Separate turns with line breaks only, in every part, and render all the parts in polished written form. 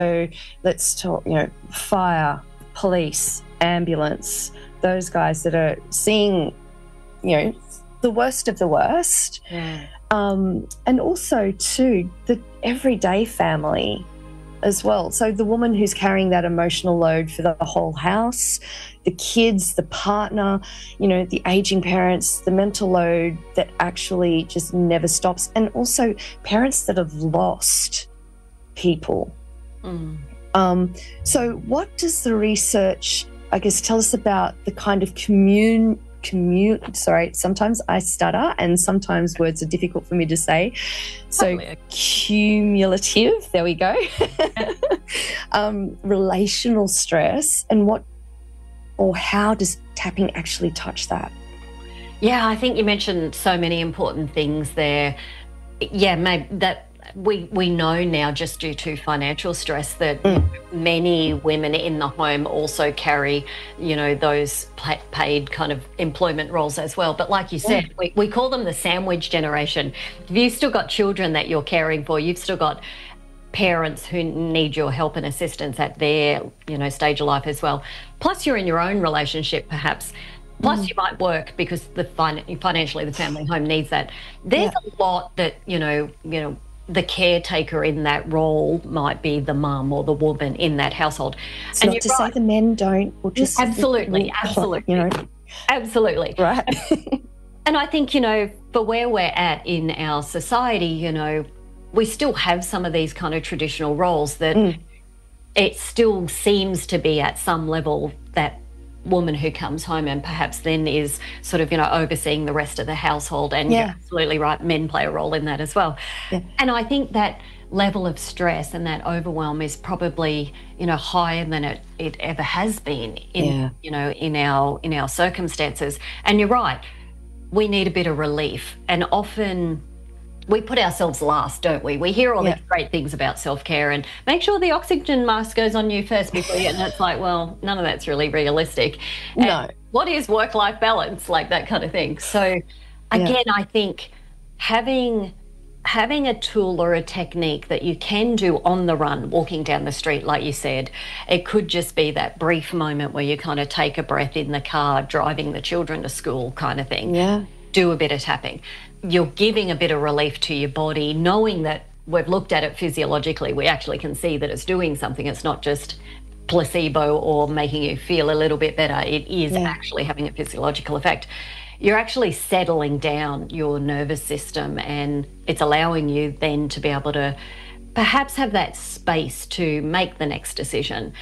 let's talk, fire, police, ambulance, those guys that are seeing, the worst of the worst.
Yeah.
And also, too, the everyday family as well. So the woman who's carrying that emotional load for the whole house, the kids, the partner, the aging parents, the mental load that actually just never stops. And also parents that have lost people. So what does the research, I guess, tell us about the kind of sometimes I stutter and sometimes words are difficult for me to say. So cumulative, there we go. Relational stress, and how does tapping actually touch that?
Yeah, I think you mentioned so many important things there. Yeah, maybe that we know now, just due to financial stress, that many women in the home also carry, those paid kind of employment roles as well. But like you said, we call them the sandwich generation. If you've still got children that you're caring for, you've still got parents who need your help and assistance at their, stage of life as well. Plus you're in your own relationship perhaps. Plus you might work because financially the family home needs that. There's a lot that, the caretaker in that role might be the mum or the woman in that household.
It's not to say the men don't, or just
absolutely.
Right.
And I think, for where we're at in our society, we still have some of these kind of traditional roles that it still seems to be at some level that woman who comes home and perhaps then is sort of, overseeing the rest of the household. And you're absolutely right, men play a role in that as well. Yeah. And I think that level of stress and that overwhelm is probably, higher than it ever has been in our circumstances. And you're right, we need a bit of relief. And often we put ourselves last, don't we? We hear all these great things about self-care and make sure the oxygen mask goes on you first before you, and it's like, well, none of that's really realistic. And
no.
What is work-life balance? Like that kind of thing. So again, I think having a tool or a technique that you can do on the run, walking down the street, like you said, it could just be that brief moment where you kind of take a breath in the car, driving the children to school kind of thing.
Yeah.
Do a bit of tapping. You're giving a bit of relief to your body, knowing that we've looked at it physiologically. We actually can see that it's doing something. It's not just placebo or making you feel a little bit better. It is actually having a physiological effect. You're actually settling down your nervous system, and it's allowing you then to be able to perhaps have that space to make the next decision.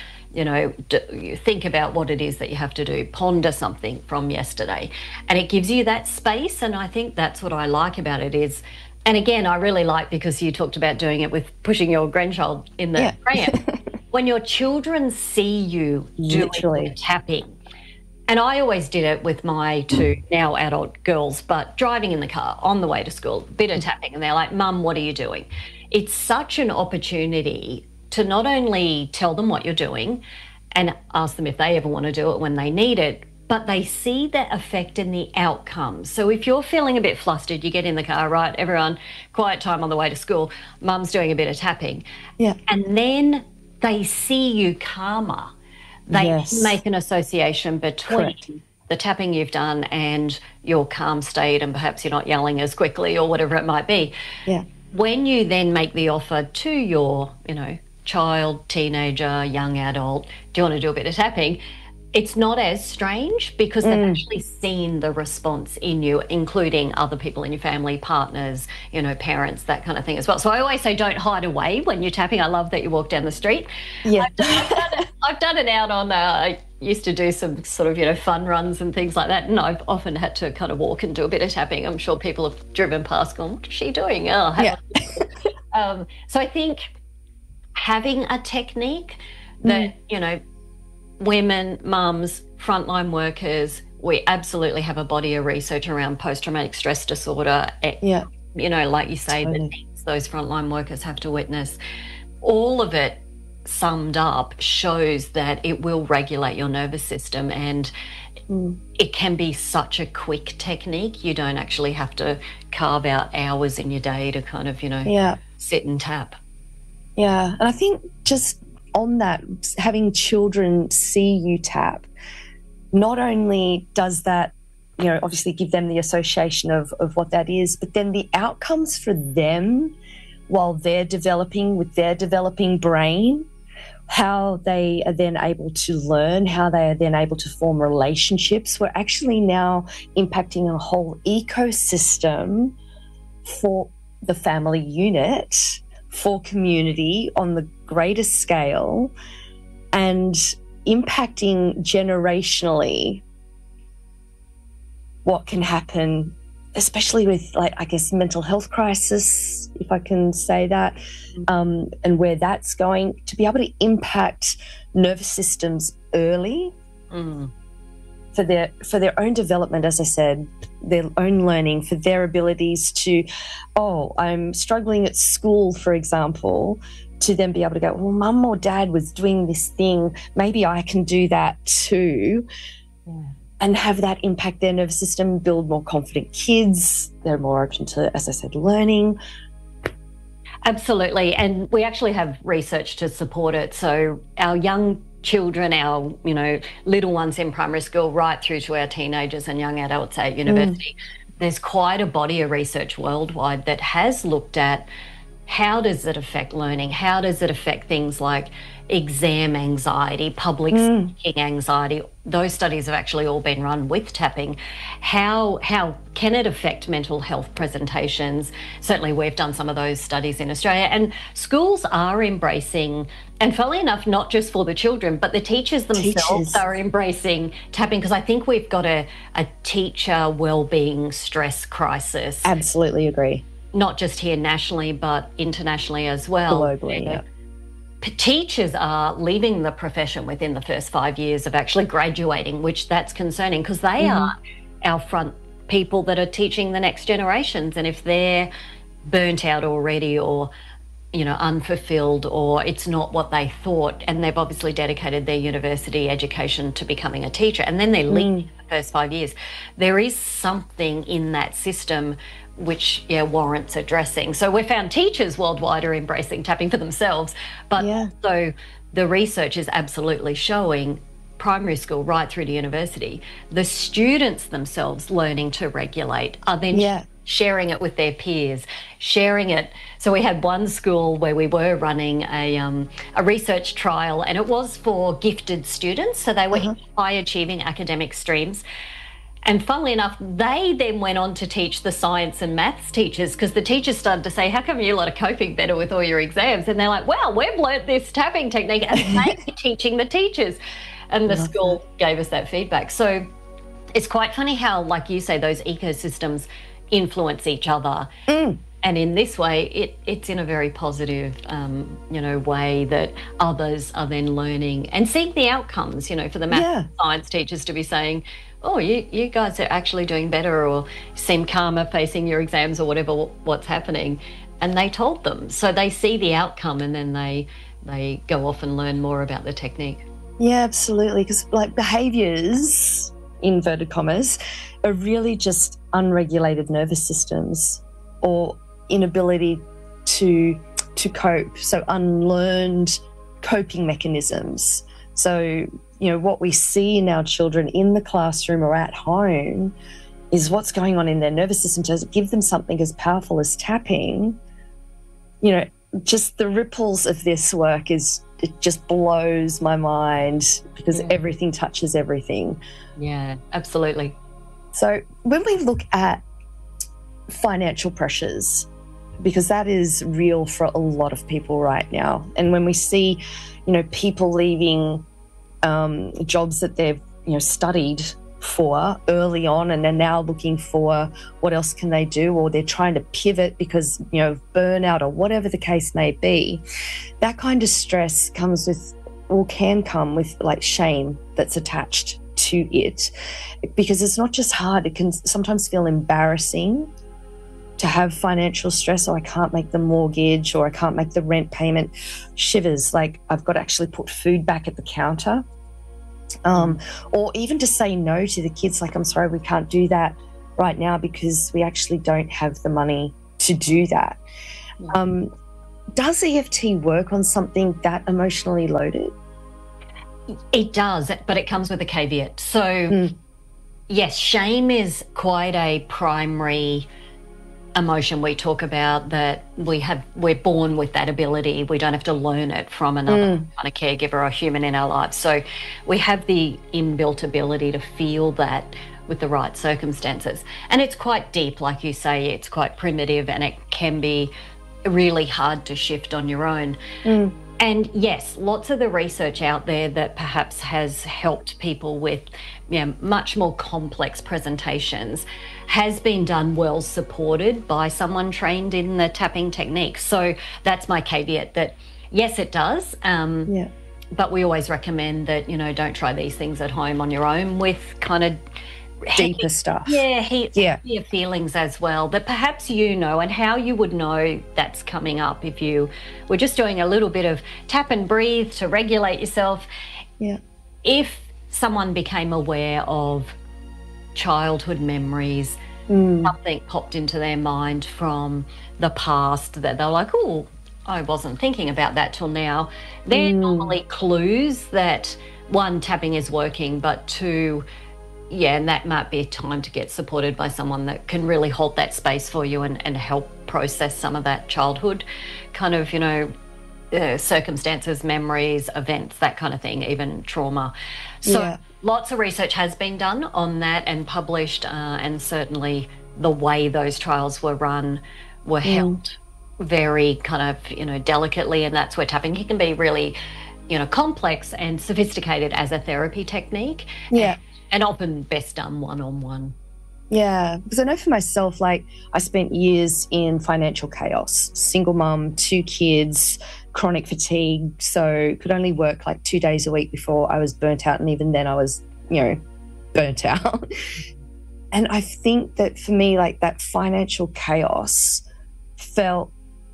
You think about what it is that you have to do, ponder something from yesterday, and it gives you that space. And I think that's what I like about it is, and again, I really like, because you talked about doing it with pushing your grandchild in the pram. When your children see you doing the tapping, and I always did it with my two now adult girls, but driving in the car on the way to school, bit of tapping, and they're like, Mum, what are you doing? It's such an opportunity to not only tell them what you're doing and ask them if they ever want to do it when they need it, but they see the effect in the outcome. So if you're feeling a bit flustered, you get in the car, right, everyone, quiet time on the way to school, Mum's doing a bit of tapping.
Yeah.
And then they see you calmer. They make an association between the tapping you've done and your calm state, and perhaps you're not yelling as quickly or whatever it might be.
Yeah.
When you then make the offer to your, child, teenager, young adult, do you want to do a bit of tapping? It's not as strange, because they've actually seen the response in you, including other people in your family, partners, parents, that kind of thing as well. So I always say, don't hide away when you're tapping. I love that you walk down the street.
Yeah.
I've done it out on, I used to do some sort of, fun runs and things like that. And I've often had to kind of walk and do a bit of tapping. I'm sure people have driven past going, what is she doing? Oh, so I think having a technique that, women, mums, frontline workers, we absolutely have a body of research around post-traumatic stress disorder. Like you say, that needs those frontline workers have to witness. All of it summed up shows that it will regulate your nervous system, and it can be such a quick technique. You don't actually have to carve out hours in your day to kind of, sit and tap.
Yeah, and I think just on that, having children see you tap, not only does that, you know, obviously give them the association of what that is, but then the outcomes for them while they're developing with their developing brain, how they are then able to learn, how they are then able to form relationships. We're actually now impacting a whole ecosystem for the family unit, for community on the greatest scale, and impacting generationally what can happen, especially with, like, I guess, mental health crisis, if I can say that, and where that's going, to be able to impact nervous systems early for their own development, as I said, their own learning, for their abilities to, oh, I'm struggling at school, for example, to then be able to go, well, mum or dad was doing this thing, maybe I can do that too. Yeah. And have that impact their nervous system, build more confident kids. They're more open to, as I said, learning.
Absolutely. And we actually have research to support it. So our young children, our, you know, little ones in primary school, right through to our teenagers and young adults at university, there's quite a body of research worldwide that has looked at how does it affect learning? How does it affect things like exam anxiety, public speaking anxiety? Those studies have actually all been run with tapping. How can it affect mental health presentations? Certainly we've done some of those studies in Australia, and schools are embracing, and funnily enough, not just for the children, but the teachers themselves are embracing tapping, because I think we've got a teacher wellbeing stress crisis.
Absolutely agree.
Not just here nationally, but internationally as well.
Globally, yeah.
Teachers are leaving the profession within the first 5 years of actually graduating, which that's concerning, because they are our front people that are teaching the next generations. And if they're burnt out already, or, you know, unfulfilled, or it's not what they thought, and they've obviously dedicated their university education to becoming a teacher, and then they leave the first 5 years, there is something in that system which warrants addressing. So we've found teachers worldwide are embracing tapping for themselves, but also the research is absolutely showing primary school right through to university, the students themselves learning to regulate are then sharing it with their peers, sharing it. So we had one school where we were running a research trial, and it was for gifted students, so they were in high achieving academic streams. And funnily enough, they then went on to teach the science and maths teachers, because the teachers started to say, how come you lot are coping better with all your exams? And they're like, well, we've learnt this tapping technique and they're teaching the teachers. And the school gave us that feedback. So it's quite funny how, like you say, those ecosystems influence each other. And in this way, it's in a very positive, way that others are then learning and seeing the outcomes, for the math and science teachers to be saying, oh, you guys are actually doing better, or seem calmer facing your exams, or whatever, what's happening. And they told them. So they see the outcome, and then they go off and learn more about the technique.
Yeah, absolutely. Because, like, behaviours, inverted commas, are really just unregulated nervous systems or inability to cope. So unlearned coping mechanisms. So, what we see in our children in the classroom or at home is what's going on in their nervous system. Does it give them something as powerful as tapping? Just the ripples of this work it just blows my mind, because everything touches everything.
Yeah, absolutely.
So when we look at financial pressures, because that is real for a lot of people right now, and when we see, people leaving jobs that they've studied for early on, and they're now looking for what else can they do, or they're trying to pivot because burnout or whatever the case may be, that kind of stress comes with, or can come with, like, shame that's attached to it, because it's not just hard, it can sometimes feel embarrassing to have financial stress. Or I can't make the mortgage, or I can't make the rent payment. Shivers, like I've got to actually put food back at the counter. Or even to say no to the kids, like, I'm sorry, we can't do that right now because we actually don't have the money to do that. does EFT work on something that emotionally loaded?
It does, but it comes with a caveat. So, yes, shame is quite a primary emotion we talk about, that we're born with that ability. We don't have to learn it from another kind of caregiver or human in our lives. So we have the inbuilt ability to feel that with the right circumstances. And it's quite deep, like you say, it's quite primitive, and it can be really hard to shift on your own. And yes, lots of the research out there that perhaps has helped people with much more complex presentations has been done well supported by someone trained in the tapping technique. So that's my caveat, that yes, it does. But we always recommend that, don't try these things at home on your own with kind of
deeper stuff.
Heavier feelings as well, that perhaps and how you would know that's coming up if you were just doing a little bit of tap and breathe to regulate yourself. If someone became aware of childhood memories, something popped into their mind from the past that they're like, oh, I wasn't thinking about that till now, they're normally clues that, one, tapping is working, but two, and that might be a time to get supported by someone that can really hold that space for you and help process some of that childhood kind of, circumstances, memories, events, that kind of thing, even trauma. So lots of research has been done on that and published, and certainly the way those trials were run were held very kind of, delicately, and that's where tapping can be really, complex and sophisticated as a therapy technique. And often best done one-on-one.
Yeah, because I know for myself, like, I spent years in financial chaos, single mum, 2 kids, chronic fatigue, so could only work like 2 days a week before I was burnt out, and even then I was, burnt out. And I think that for me, like, that financial chaos felt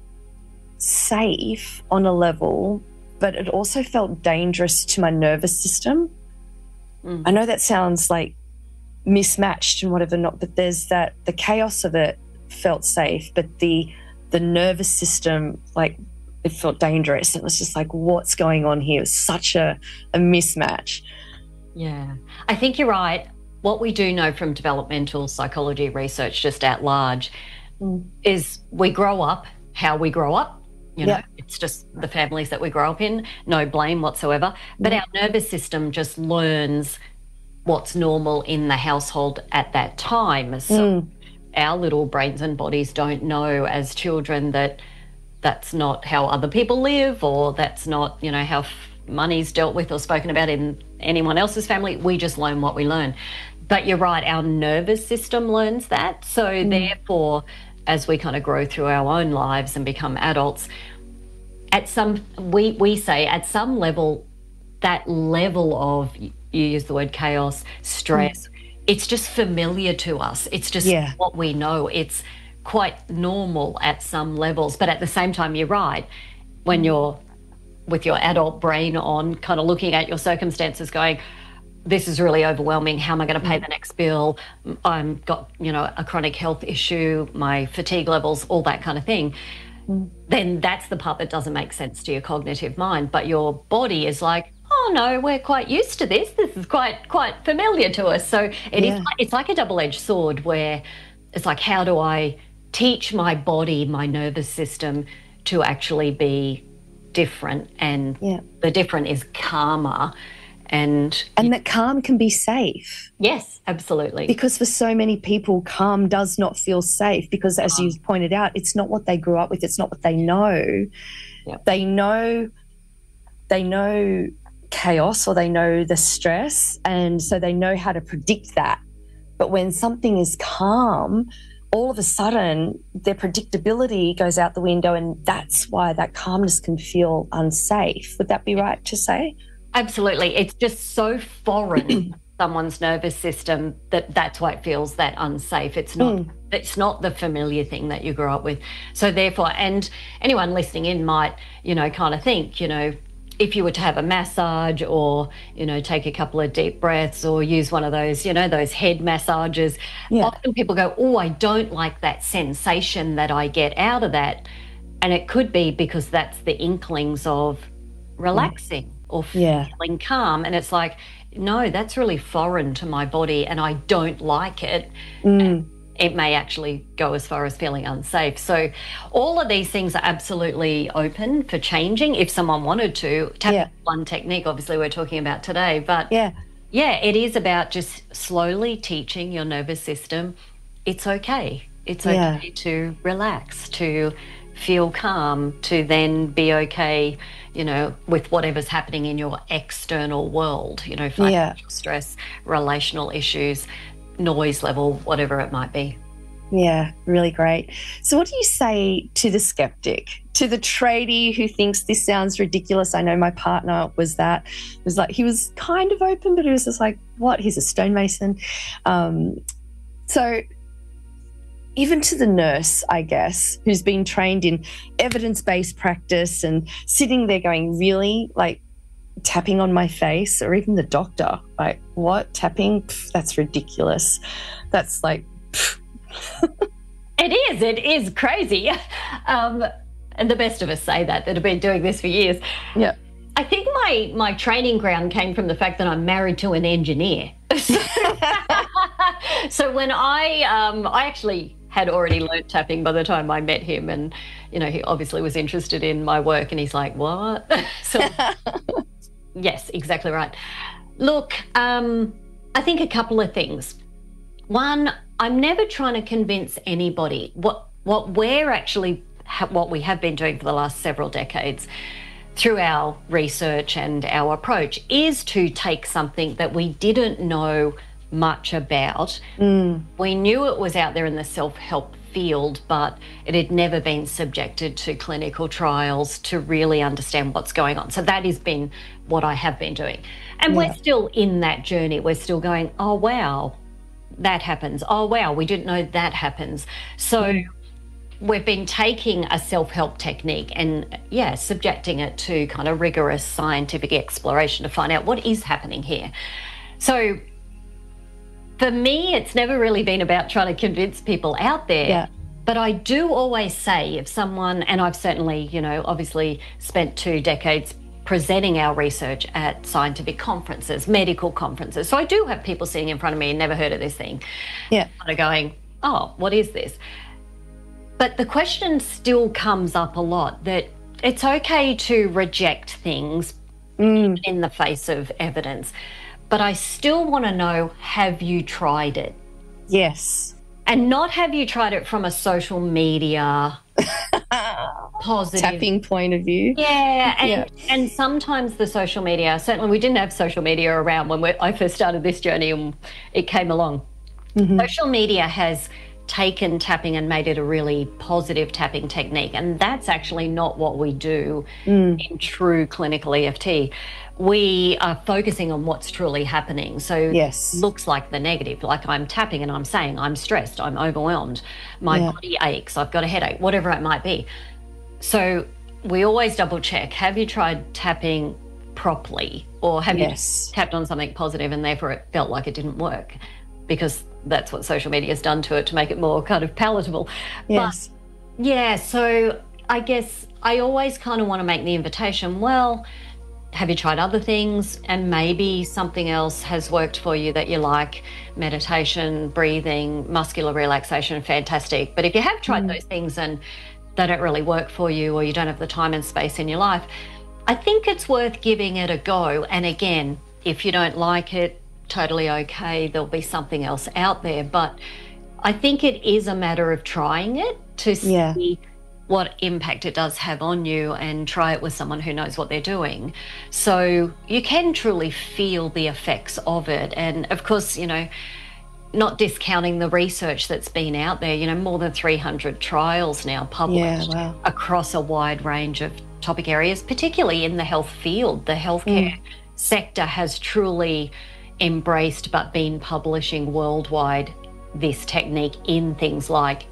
safe on a level, but it also felt dangerous to my nervous system. I know that sounds like mismatched and whatever not, but there's that, the chaos of it felt safe, but the nervous system, like, it felt dangerous. It was just like, what's going on here? It was such a mismatch.
Yeah, I think you're right. What we do know from developmental psychology research just at large is we grow up how we grow up. It's just the families that we grow up in, no blame whatsoever. But our nervous system just learns what's normal in the household at that time. So our little brains and bodies don't know as children that that's not how other people live, or that's not, how money's dealt with or spoken about in anyone else's family. We just learn what we learn. But you're right, our nervous system learns that. So therefore, as we kind of grow through our own lives and become adults, we say at some level, that level of, you use the word chaos, stress, it's just familiar to us. It's just what we know. It's quite normal at some levels. But at the same time, you're right, when you're with your adult brain on, kind of looking at your circumstances going, this is really overwhelming. How am I going to pay the next bill? I've got, a chronic health issue, my fatigue levels, all that kind of thing. Then that's the part that doesn't make sense to your cognitive mind. But your body is like, oh no, we're quite used to this. This is quite familiar to us. So it's like a double-edged sword, where it's like, how do I teach my body, my nervous system, to actually be different? And the different is calmer. And
that calm can be safe.
Yes, absolutely.
Because for so many people, calm does not feel safe because, as you pointed out, it's not what they grew up with. It's not what they know. They know chaos, or they know the stress, and so they know how to predict that. But when something is calm, all of a sudden their predictability goes out the window, and that's why that calmness can feel unsafe. Would that be right to say?
Absolutely. It's just so foreign, someone's nervous system, that's why it feels that unsafe. It's not the familiar thing that you grew up with. So therefore, and anyone listening in might, kind of think, if you were to have a massage, or, take a couple of deep breaths, or use one of those, those head massages, often people go, oh, I don't like that sensation that I get out of that. And it could be because that's the inklings of relaxing or feeling calm. And it's like, no, that's really foreign to my body and I don't like it. It may actually go as far as feeling unsafe. So all of these things are absolutely open for changing if someone wanted to. Tapping one technique, obviously, we're talking about today. But yeah, it is about just slowly teaching your nervous system it's okay. It's okay to relax, to feel calm, to then be okay, you know, with whatever's happening in your external world, you know, financial stress, relational issues, noise level, whatever it might be.
Yeah, really great. So what do you say to the skeptic, to the tradie who thinks this sounds ridiculous? I know my partner was like, he was kind of open, but he was just like, what? He's a stonemason. So even to the nurse, I guess, who's been trained in evidence-based practice and sitting there going, really, like, tapping on my face, or even the doctor, like, what, tapping? Pff, that's ridiculous. That's like,
It is crazy. And the best of us say that have been doing this for years.
Yeah.
I think my training ground came from the fact that I'm married to an engineer. So when I actually had already learnt tapping by the time I met him, and, you know, he obviously was interested in my work, and he's like, what? So yes, exactly right. Look, I think a couple of things. One, I'm never trying to convince anybody. What we have been doing for the last several decades through our research and our approach is to take something that we didn't know much about. We knew it was out there in the self-help field, but it had never been subjected to clinical trials to really understand what's going on. So that has been what I have been doing. And we're still in that journey. We're still going, oh, wow, that happens. Oh, wow, we didn't know that happens. So we've been taking a self-help technique and, subjecting it to kind of rigorous scientific exploration to find out what is happening here. So for me, it's never really been about trying to convince people out there.
Yeah.
But I do always say, if someone, and I've certainly, you know, obviously spent 2 decades presenting our research at scientific conferences, medical conferences. So I do have people sitting in front of me and never heard of this thing. Yeah. Kind of going, oh, what is this? But the question still comes up a lot that it's okay to reject things in the face of evidence. But I still want to know, have you tried it?
Yes.
And not have you tried it from a social media positive
tapping point of view.
Yeah, and sometimes the social media, certainly we didn't have social media around when I first started this journey and it came along. Social media has taken tapping and made it a really positive tapping technique, and that's actually not what we do in true clinical EFT. We are focusing on what's truly happening. So looks like the negative, like I'm tapping and I'm saying I'm stressed, I'm overwhelmed, my body aches, I've got a headache, whatever it might be. So we always double check, have you tried tapping properly, or have you tapped on something positive and therefore it felt like it didn't work? Because that's what social media has done to it, to make it more kind of palatable. But so I guess I always kind of want to make the invitation, well, have you tried other things? And maybe something else has worked for you that you like, meditation, breathing, muscular relaxation, fantastic. But if you have tried those things and they don't really work for you, or you don't have the time and space in your life, I think it's worth giving it a go. And again, if you don't like it, totally okay, there'll be something else out there. But I think it is a matter of trying it to see what impact it does have on you, and try it with someone who knows what they're doing. So you can truly feel the effects of it. And of course, you know, not discounting the research that's been out there, you know, more than 300 trials now published across a wide range of topic areas, particularly in the health field. The healthcare sector has truly embraced but been publishing worldwide this technique in things like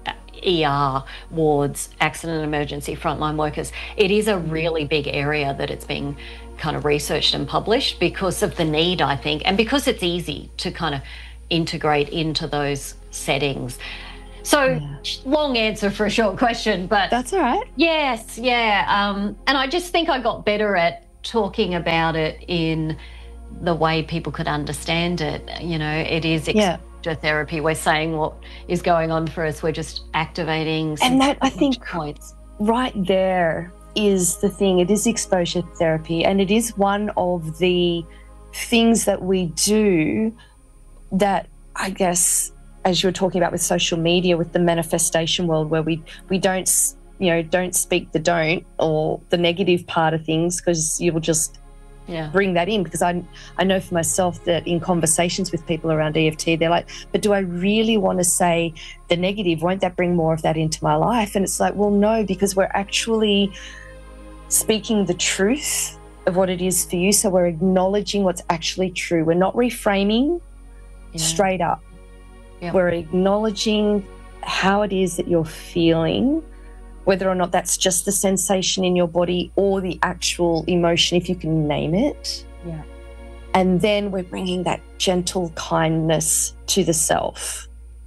ER wards, accident and emergency frontline workers. It is a really big area that it's being kind of researched and published because of the need, I think, and because it's easy to kind of integrate into those settings. So long answer for a short question, but
that's all right.
Yes, yeah. And I just think I got better at talking about it in the way people could understand it. You know, it is exposure therapy. We're saying what is going on for us. We're just activating some
and that, I think,
points.
Right there is the thing. It is exposure therapy, and it is one of the things that we do that, I guess, as you were talking about with social media, with the manifestation world, where we don't speak the don't or the negative part of things, because you will just bring that in. Because I know for myself that in conversations with people around EFT, they're like, but do I really want to say the negative? Won't that bring more of that into my life? And it's like, well, no, because we're actually speaking the truth of what it is for you. So we're acknowledging what's actually true. We're not reframing straight up. Yep. We're acknowledging how it is that you're feeling, whether or not that's just the sensation in your body or the actual emotion, if you can name it.
Yeah.
And then we're bringing that gentle kindness to the self.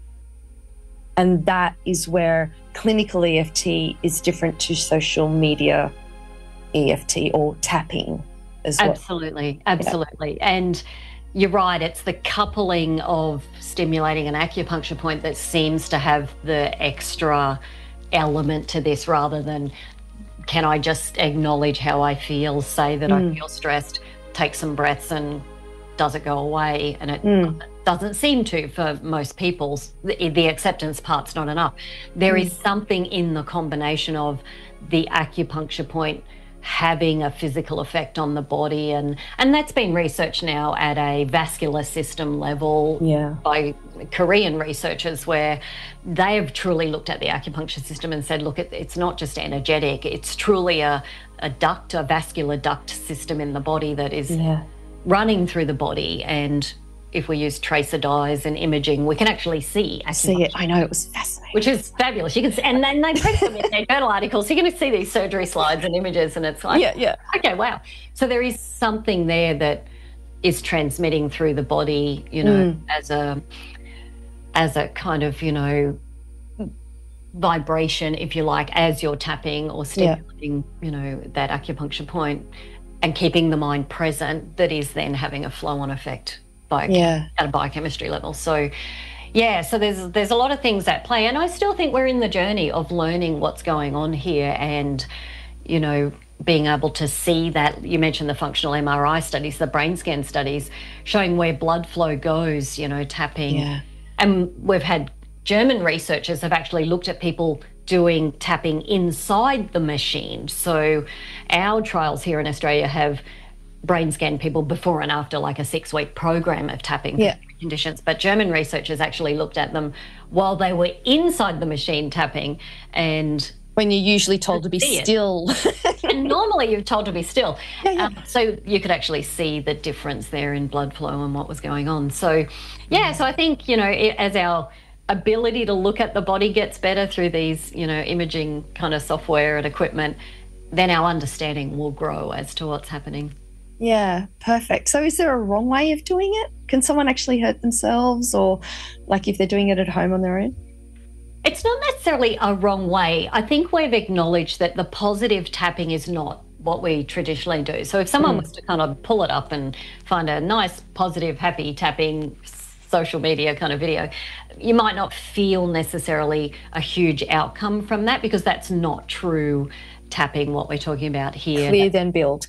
And that is where clinical EFT is different to social media EFT or tapping as well.
Absolutely. And you're right, it's the coupling of stimulating an acupuncture point that seems to have the extra element to this, rather than, can I just acknowledge how I feel, say that I feel stressed, take some breaths, and does it go away? And it doesn't seem to for most people. The acceptance part's not enough. There is something in the combination of the acupuncture point having a physical effect on the body, and that's been researched now at a vascular system level by Korean researchers, where they have truly looked at the acupuncture system and said, look, it's not just energetic, it's truly a vascular duct system in the body that is running through the body. And if we use tracer dyes and imaging, we can actually see
it. I know, it was fascinating.
Which is fabulous. You can see, and then they print them in their journal articles. So you're going to see these surgery slides and images, and it's like, okay, wow. So there is something there that is transmitting through the body, you know, as a kind of, you know, vibration, if you like, as you're tapping or stimulating, you know, that acupuncture point, and keeping the mind present, that is then having a flow-on effect at a biochemistry level. So so there's a lot of things at play, and I still think we're in the journey of learning what's going on here, and, you know, being able to see that. You mentioned the functional MRI studies, the brain scan studies showing where blood flow goes, you know, tapping. And we've had German researchers have actually looked at people doing tapping inside the machine. So our trials here in Australia have brain scan people before and after, like a 6-week program of tapping for conditions. But German researchers actually looked at them while they were inside the machine tapping, and
when you're usually told to be still.
And normally you're told to be still. So you could actually see the difference there in blood flow and what was going on. So, so I think, you know, as our ability to look at the body gets better through these, you know, imaging kind of software and equipment, then our understanding will grow as to what's happening.
Yeah, perfect. So is there a wrong way of doing it? Can someone actually hurt themselves, or like if they're doing it at home on their own?
It's not necessarily a wrong way. I think we've acknowledged that the positive tapping is not what we traditionally do. So if someone was to kind of pull it up and find a nice, positive, happy tapping social media kind of video, you might not feel necessarily a huge outcome from that, because that's not true tapping, what we're talking about here.
Clear then build.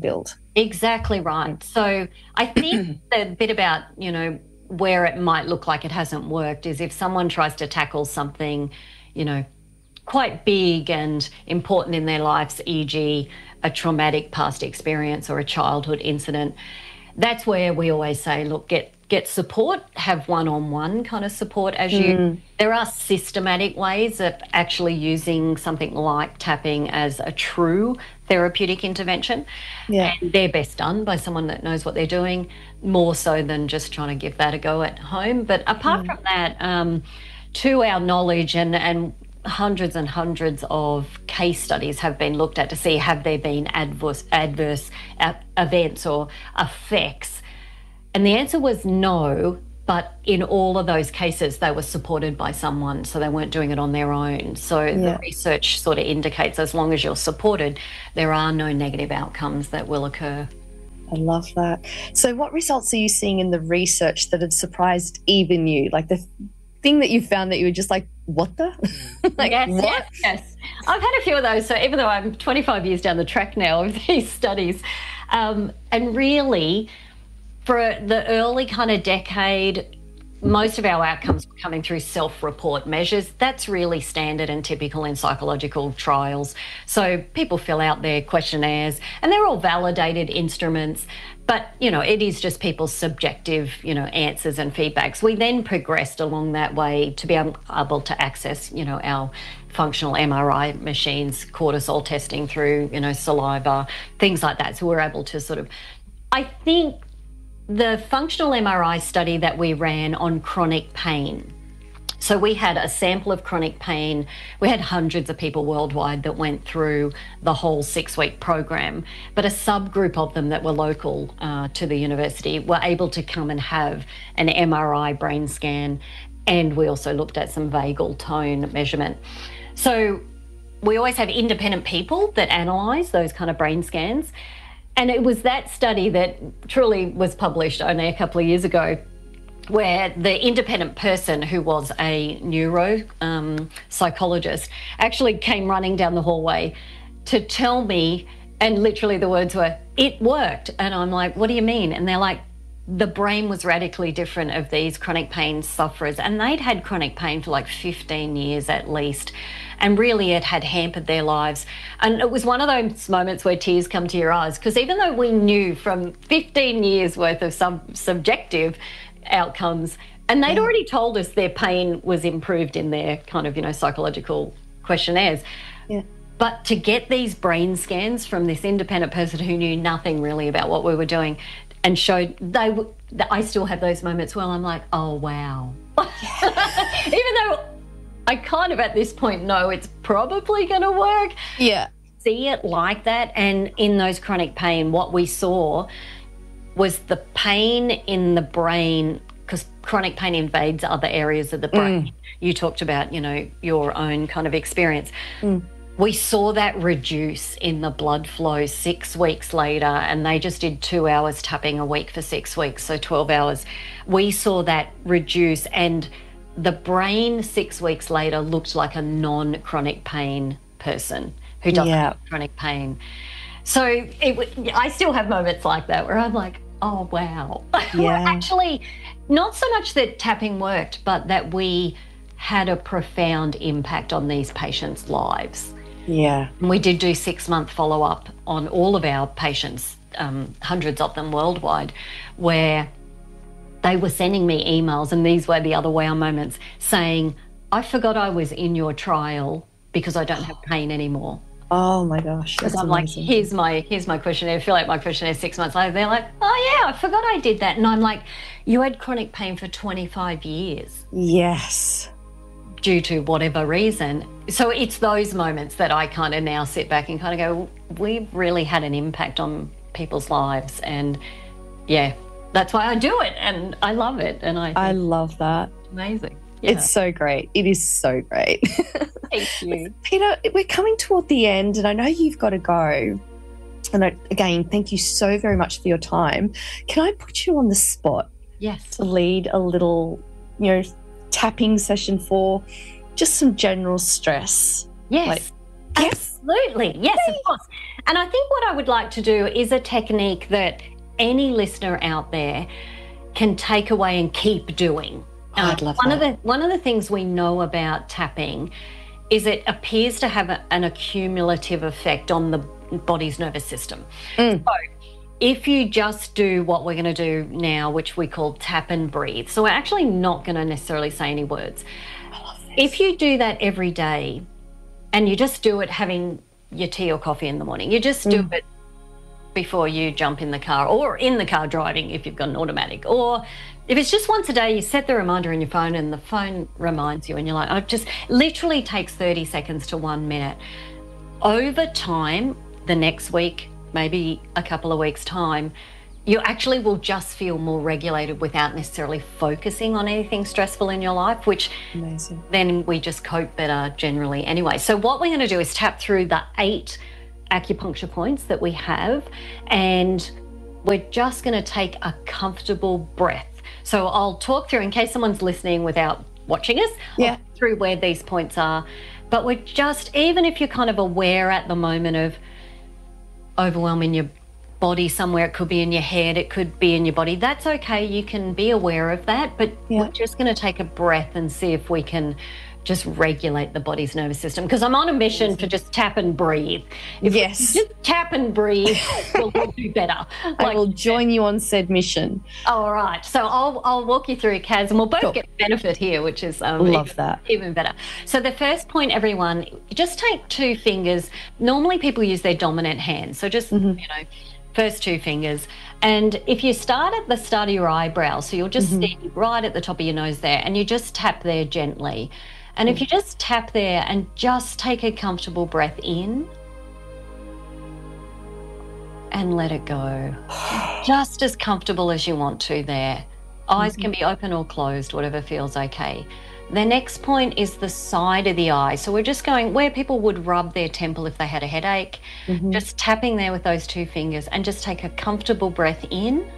Exactly right. So I think the bit about, you know, where it might look like it hasn't worked is if someone tries to tackle something, you know, quite big and important in their lives, e.g. a traumatic past experience or a childhood incident. That's where we always say, look, get support, have one-on-one kind of support as you. There are systematic ways of actually using something like tapping as a true therapeutic intervention. And they're best done by someone that knows what they're doing, more so than just trying to give that a go at home. But apart from that, to our knowledge, and hundreds and hundreds of case studies have been looked at to see, have there been adverse events or effects? And the answer was no, But in all of those cases, they were supported by someone, so they weren't doing it on their own. So the research sort of indicates as long as you're supported, there are no negative outcomes that will occur.
I love that. So what results are you seeing in the research that have surprised even you? Like the thing that you found that you were just like, what the? Like,
yes,
what?
Yes. I've had a few of those. So even though I'm 25 years down the track now of these studies, and really for the early kind of decade, most of our outcomes were coming through self-report measures. That's really standard and typical in psychological trials. So people fill out their questionnaires and they're all validated instruments, but, you know, it is just people's subjective, you know, answers and feedbacks. We then progressed along that way to be able to access, you know, our functional MRI machines, cortisol testing through, you know, saliva, things like that. So we're able to sort of, I think, the functional MRI study that we ran on chronic pain. So we had a sample of chronic pain. We had hundreds of people worldwide that went through the whole 6-week program, but a subgroup of them that were local to the university were able to come and have an MRI brain scan, and we also looked at some vagal tone measurement. So we always have independent people that analyse those kind of brain scans. And it was that study that truly was published only a couple of years ago, where the independent person who was a neuro psychologist actually came running down the hallway to tell me, and literally the words were, "It worked." And I'm like, "What do you mean?" And they're like, the brain was radically different of these chronic pain sufferers, and they'd had chronic pain for like 15 years at least, and really it had hampered their lives. And it was one of those moments where tears come to your eyes, because even though we knew from 15 years worth of some subjective outcomes, and they'd already told us their pain was improved in their kind of, you know, psychological questionnaires.
Yeah.
But to get these brain scans from this independent person who knew nothing really about what we were doing, and showed I still have those moments where I'm like, oh, wow. Even though I kind of at this point know it's probably going to work.
Yeah.
See it like that. And in those chronic pain, what we saw was the pain in the brain, because chronic pain invades other areas of the brain. You talked about, you know, your own kind of experience. We saw that reduce in the blood flow 6 weeks later, and they just did 2 hours tapping a week for 6 weeks, so 12 hours. We saw that reduce, and the brain 6 weeks later looked like a non-chronic pain person who doesn't have chronic pain. So I still have moments like that where I'm like, oh, wow.
Yeah.
Actually, not so much that tapping worked, but that we had a profound impact on these patients' lives.
Yeah.
And we did do 6-month follow-up on all of our patients, hundreds of them worldwide, where they were sending me emails, and these were the other wow moments, saying, I forgot I was in your trial because I don't have pain anymore.
Oh my gosh.
Because I'm amazing. Like, here's my questionnaire, fill out my questionnaire 6 months later. They're like, oh yeah, I forgot I did that. And I'm like, you had chronic pain for 25 years.
Yes.
Due to whatever reason. So it's those moments that I kind of now sit back and kind of go, we've really had an impact on people's lives. And yeah, that's why I do it. And I love it. And I
love that.
It's amazing. Yeah.
It's so great. It is so great.
Thank you.
Peter, we're coming toward the end, and I know you've got to go. And again, thank you so very much for your time. Can I put you on the spot?
Yes.
To lead a little, you know, tapping session for just some general stress.
Yes. Absolutely. Yes, of course. And I think what I would like to do is a technique that any listener out there can take away and keep doing.
I'd love that.
One of the things we know about tapping is it appears to have an accumulative effect on the body's nervous system. So if you just do what we're going to do now, which we call tap and breathe, so we're actually not going to necessarily say any words.
I love this.
If you do that every day, and you just do it having your tea or coffee in the morning, you just do it before you jump in the car, or in the car driving if you've got an automatic, or if it's just once a day, you set the reminder in your phone and the phone reminds you and you're like, oh, it just literally takes 30 seconds to 1 minute. Over time, the next week, maybe a couple of weeks' time, you actually will just feel more regulated without necessarily focusing on anything stressful in your life, which
Amazing.
then we just cope better generally anyway. So what we're going to do is tap through the 8 acupuncture points that we have, and we're just going to take a comfortable breath. So I'll talk through, in case someone's listening without watching us, I'll talk through where these points are. But we're just, even if you're kind of aware at the moment of overwhelm in your body somewhere, it could be in your head, it could be in your body, that's okay. You can be aware of that, but we're just going to take a breath and see if we can just regulate the body's nervous system, because I'm on a mission to just tap and breathe. If we just tap and breathe, we'll do better.
I will join you on said mission.
All right. So I'll walk you through, Kaz, and we'll both get benefit here, which is
love that.
Even better. So the first point, everyone, just take 2 fingers. Normally people use their dominant hand. So just, you know, first 2 fingers. And if you start at the start of your eyebrow, so you'll just see right at the top of your nose there, and you just tap there gently. And if you just tap there and just take a comfortable breath in and let it go. Just as comfortable as you want to there. Eyes can be open or closed, whatever feels okay. The next point is the side of the eye. So we're just going where people would rub their temple if they had a headache, just tapping there with those 2 fingers, and just take a comfortable breath in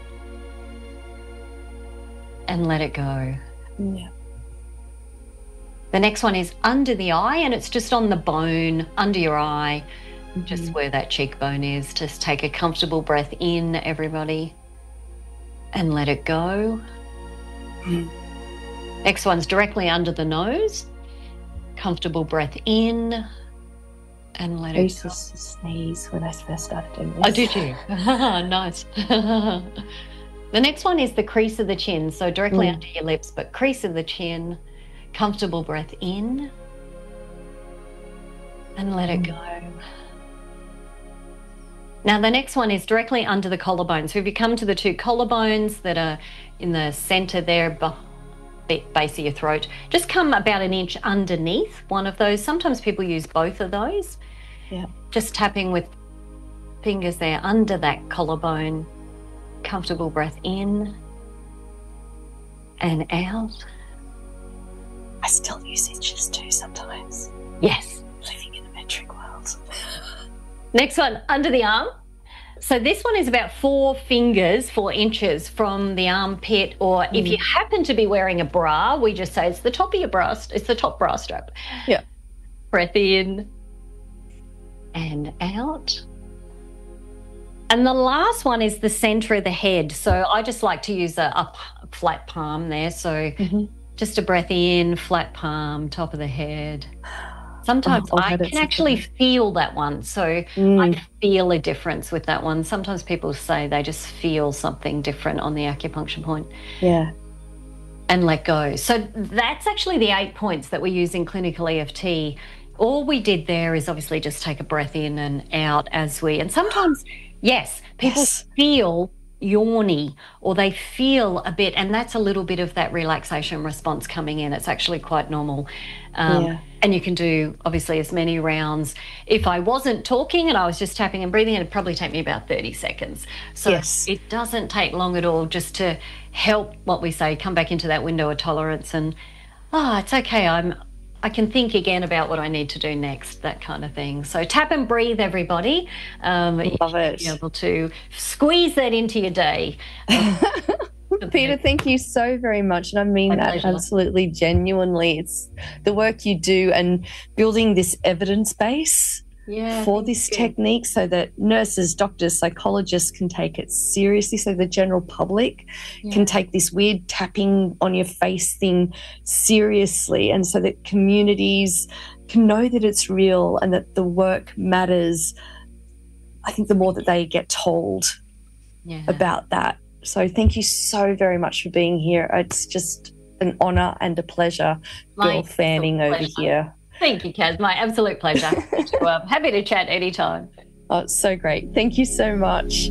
and let it go.
Yeah.
The next one is under the eye, and it's just on the bone under your eye, just where that cheekbone is. Just take a comfortable breath in, everybody, and let it go. Next one's directly under the nose. Comfortable breath in and let it go.
I used to sneeze when I first started doing this.
Oh, did you? Nice. The next one is the crease of the chin. So directly under your lips, but crease of the chin. Comfortable breath in and let it go. Now the next one is directly under the collarbone. So if you come to the 2 collarbones that are in the center there, base of your throat, just come about 1 inch underneath one of those. Sometimes people use both of those.
Yeah.
Just tapping with fingers there under that collarbone. Comfortable breath in and out.
I still use inches too sometimes.
Yes.
Living in a metric world.
Next one, under the arm. So this one is about 4 fingers, 4 inches from the armpit, or if you happen to be wearing a bra, we just say it's the top of your bra, it's the top bra strap.
Yeah.
Breath in and out. And the last one is the center of the head. So I just like to use a flat palm there. So just a breath in, flat palm, top of the head. Sometimes I can actually feel that one. So I feel a difference with that one. Sometimes people say they just feel something different on the acupuncture point.
Yeah.
And let go. So that's actually the 8 points that we use in clinical EFT. All we did there is obviously just take a breath in and out as we, and sometimes, people feel yawny, or they feel a bit, and that's a little bit of that relaxation response coming in. It's actually quite normal. And you can do obviously as many rounds. If I wasn't talking and I was just tapping and breathing, it'd probably take me about 30 seconds. So it doesn't take long at all, just to help, what we say, come back into that window of tolerance and, it's okay, I can think again about what I need to do next, that kind of thing. So tap and breathe, everybody.
Love it.
Be able to squeeze that into your day.
Peta, thank you so very much. And I mean that absolutely genuinely. It's the work you do and building this evidence base for this technique so that nurses, doctors, psychologists can take it seriously, so the general public can take this weird tapping on your face thing seriously, and so that communities can know that it's real and that the work matters. I think the more that they get told about that. So thank you so very much for being here. It's just an honour and a pleasure, girl fanning over here.
Thank you, Kaz. My absolute pleasure. Happy to chat anytime.
Oh, it's so great. Thank you so much.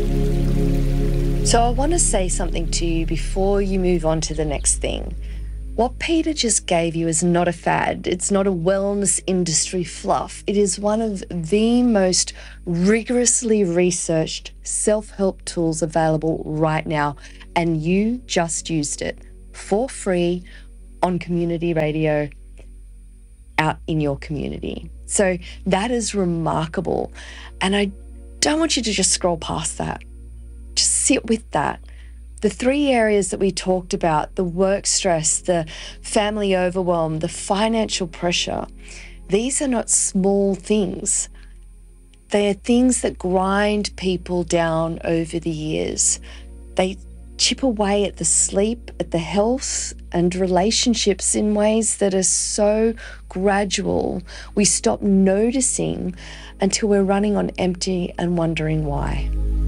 So I want to say something to you before you move on to the next thing. What Peter just gave you is not a fad. It's not a wellness industry fluff. It is one of the most rigorously researched self-help tools available right now. And you just used it for free on community radio out in your community. So that is remarkable. And I don't want you to just scroll past that. Just sit with that. The 3 areas that we talked about, the work stress, the family overwhelm, the financial pressure, these are not small things. They are things that grind people down over the years. They chip away at the sleep, at the health and relationships in ways that are so gradual. We stop noticing until we're running on empty and wondering why.